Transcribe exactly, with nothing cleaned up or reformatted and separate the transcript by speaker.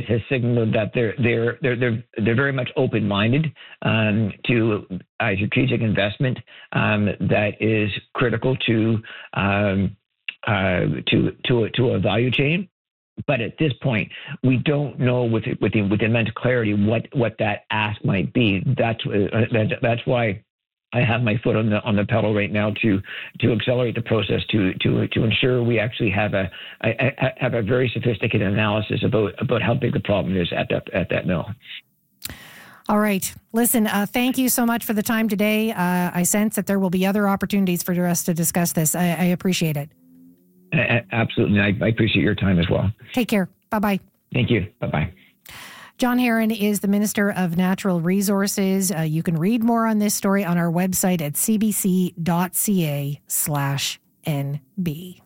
Speaker 1: has signaled that they're they're they're they're, they're very much open-minded um, to a strategic investment um, that is critical to um, uh, to to a, to a value chain. But at this point, we don't know with with with immense clarity what, what that ask might be. That's uh, that's why I have my foot on the on the pedal right now to to accelerate the process to to to ensure we actually have a, a, a have a very sophisticated analysis about about how big the problem is at that at that mill.
Speaker 2: All right. Listen, uh, thank you so much for the time today. Uh, I sense that there will be other opportunities for us to discuss this. I, I appreciate it.
Speaker 1: Absolutely. I, I appreciate your time as well.
Speaker 2: Take care. Bye-bye.
Speaker 1: Thank you. Bye-bye.
Speaker 2: John Herron is the Minister of Natural Resources. Uh, you can read more on this story on our website at c b c dot c a slash n b.